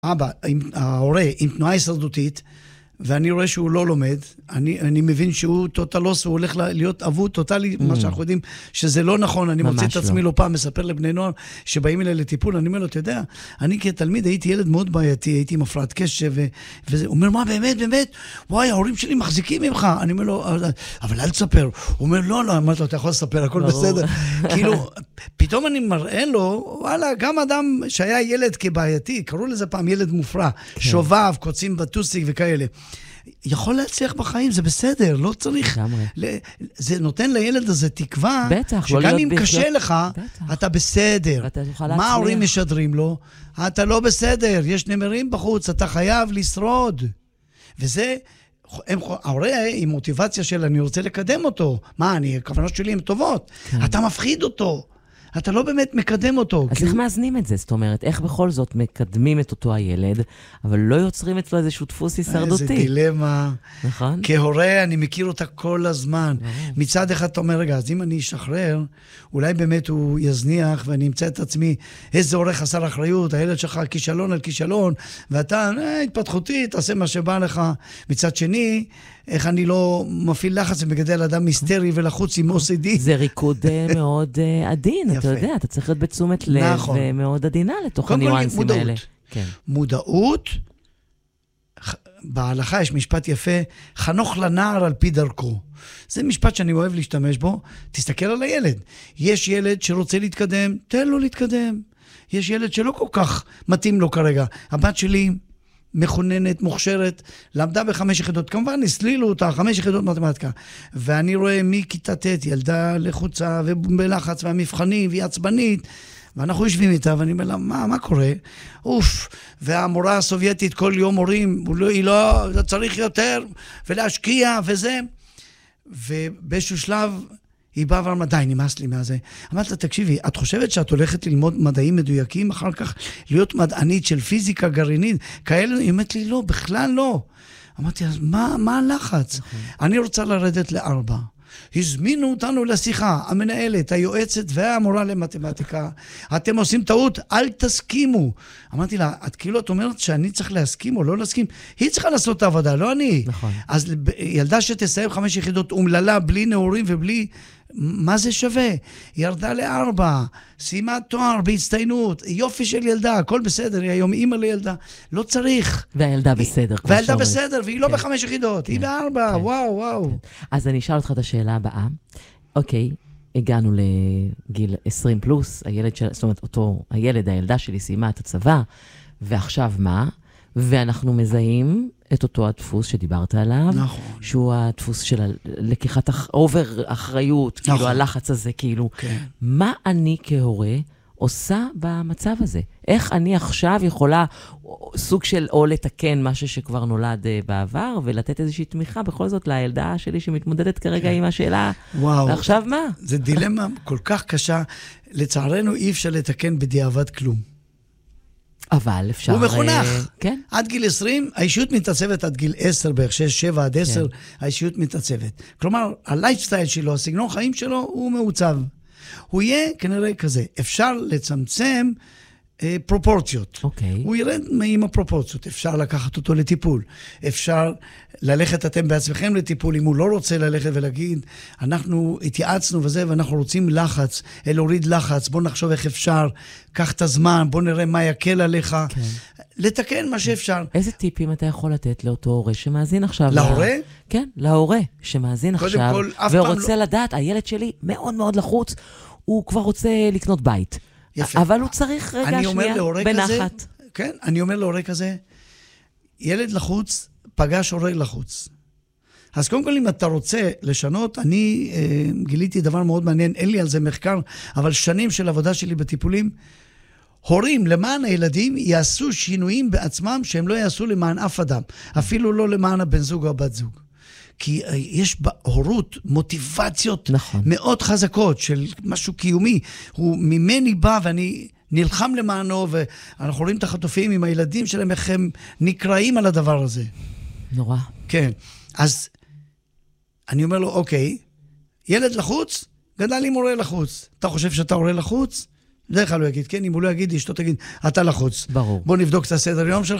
אבא, ההורה, עם תנועה הישרדותית, ואני רואה שהוא לא לומד, אני מבין שהוא טוטלוס, הוא הולך להיות אבוד טוטלי, מה שאנחנו יודעים שזה לא נכון, אני מוצא את עצמי לא פעם, מספר לבני נוער שבאים אליי לטיפול, אני אומר לו, אתה יודע, אני כתלמיד הייתי ילד מאוד בעייתי, הייתי עם הפרעת קשב, וזה, הוא אומר, מה, באמת, וואי, ההורים שלי מחזיקים ממך, אני אומר לו, אבל אל תספר, הוא אומר, לא, אמרתי לו, אתה יכול לספר, הכל בסדר, כאילו, פתאום אני מראה לו, וואלה, גם אדם שהיה ילד כבעייתי, קראו לזה פעם ילד מופרע, שובב, קוצים בטוסיק וכאלה. יכול להצליח בחיים, זה בסדר, לא צריך. זה נותן לילד הזה תקווה, שגם אם קשה לך, אתה בסדר. מה ההורים משדרים לו? אתה לא בסדר, יש נמרים בחוץ, אתה חייב לשרוד. וזה, ההורה עם מוטיבציה של אני רוצה לקדם אותו. מה, הכוונות שלי הן טובות. אתה מפחיד אותו. אתה לא באמת מקדם אותו. אז איך מאזנים את זה? זאת אומרת, איך בכל זאת מקדמים את אותו הילד, אבל לא יוצרים אצלו איזשהו דפוס הישרדותי? איזה דילמה. נכון. כהורה אני מכיר אותה כל הזמן. מצד אחד אתה אומר, רגע, אז אם אני אשחרר, אולי באמת הוא יזניח, ואני אמצא את עצמי, איזה הורה חסר אחריות, הילד שלך כישלון על כישלון, ואתה, התפתחותי, תעשה מה שבא לך. מצד שני, איך אני לא מפעיל לחץ ומגדל אדם מיסטרי ולחוץ עם OCD. זה ריקוד מאוד עדין, אתה יודע, אתה צריך להיות בתשומת לב ומאוד עדינה לתוך הניואנסים האלה. מודעות, בהלכה יש משפט יפה, חנוך לנער על פי דרכו. זה משפט שאני אוהב להשתמש בו, תסתכל על הילד. יש ילד שרוצה להתקדם, תן לו להתקדם. יש ילד שלא כל כך מתאים לו כרגע. הבת שלי מכוננת, מוכשרת, למדה ב5 יחידות, כמובן הסלילו אותה, 5 יחידות מתמטיקה, ואני רואה מכיתה ט' ילדה לחוצה ובלחץ והמבחנים והיא עצבנית, ואנחנו יושבים איתה, ואני אומר לה, מה קורה? והמורה הסובייטית כל יום הורים, היא לא, צריך יותר, ולהשקיע וזה, ובאיזשהו שלב, היא באה ואמרה, די, נמאס לי מהזה. אמרת לה, תקשיבי, את חושבת שאת הולכת ללמוד מדעים מדויקים, אחר כך להיות מדענית של פיזיקה גרעינית, כאלה? היא אומרת לי, לא, בכלל לא. אמרתי, אז מה הלחץ? אני רוצה לרדת ל4. הזמינו אותנו לשיחה, המנהלת, היועצת והמורה למתמטיקה. אתם עושים טעות, אל תסכימו. אמרתי לה, את אומרת שאני צריך להסכים או לא להסכים? היא צריכה לעשות את העבודה, לא אני. נכון. אז ילדה שתסיים 5 יחידות אומללה, בלי נאורים ובלי... מה זה שווה? היא ירדה ל4, סיימה תואר בהצטיינות, יופי של ילדה, הכל בסדר, היא היום אימא לילדה, לא צריך. והילדה בסדר. והילדה בסדר, והיא לא ב5 יחידות, היא ב4, וואו. אז אני אשאל אותך את השאלה הבאה. אוקיי, הגענו לגיל 20 פלוס, זאת אומרת, הילדה שלי סיימה את הצבא, ועכשיו מה? ואנחנו מזהים את אותו הדפוס שדיברת עליו, נכון. שהוא הדפוס של לקיחת אובר אחריות, נכון. כאילו הלחץ הזה, כאילו, כן. מה אני כהורה עושה במצב הזה? איך אני עכשיו יכולה סוג של או לתקן משהו שכבר נולד בעבר, ולתת איזושהי תמיכה בכל זאת לילדה שלי שמתמודדת כרגע עם השאלה, ועכשיו מה? זה דילמה כל כך קשה, לצערנו אי אפשר לתקן בדיעבד כלום. אבל אפשר... הוא מחונך. כן. עד גיל 20, האישיות מתעצבת עד גיל 10, בערך 6, 7 עד 10, כן. האישיות מתעצבת. כלומר, הלייפסטייל שלו, הסגנון חיים שלו, הוא מעוצב. הוא יהיה כנראה כזה. אפשר לצמצם פרופורציות. אוקיי. הוא ירד עם הפרופורציות. אפשר לקחת אותו לטיפול. אפשר ללכת אתם בעצמכם לטיפול, אם הוא לא רוצה ללכת ולהגיד, אנחנו התייעצנו וזה, ואנחנו רוצים לחץ, להוריד לחץ, בוא נחשוב איך אפשר, קח את הזמן, בוא נראה מה יקל עליך. כן. לתקן מה שאפשר. איזה טיפים אתה יכול לתת לאותו הורה שמאזין עכשיו? להורה? כן, להורה שמאזין עכשיו, ורוצה לדעת, הילד שלי מאוד מאוד לחוץ, הוא כבר רוצה לקנות בית. יפה. אבל הוא צריך רגע שנייה בנחת. כן, אני אומר להורה כזה, ילד לחוץ, פגש הורה לחוץ. אז קודם כל, אם אתה רוצה לשנות, אני גיליתי דבר מאוד מעניין, אין לי על זה מחקר, אבל שנים של עבודה שלי בטיפולים, הורים למען הילדים יעשו שינויים בעצמם שהם לא יעשו למען אף אדם, אפילו לא למען הבן זוג או הבת זוג. כי יש בהורות מוטיבציות נכון. מאוד חזקות של משהו קיומי, הוא ממני בא ואני נלחם למענו, ואנחנו רואים את החטופים עם הילדים שלהם, איך הם נקראים על הדבר הזה. נורא. כן, אז אני אומר לו, אוקיי, ילד לחוץ, גדל עם הורה לחוץ. אתה חושב שאתה הורה לחוץ? בדרך כלל הוא יגיד כן, אם הוא לא יגיד, אשתו תגיד, אתה לחוץ. ברור. בוא נבדוק את הסדר יום שלך.